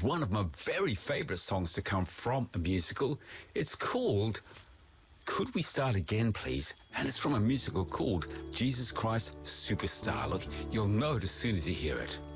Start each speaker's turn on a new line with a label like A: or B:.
A: one of my very favourite songs to come from a musical. It's called Could We Start Again, Please? And it's from a musical called Jesus Christ Superstar. Look, you'll know it as soon as you hear it.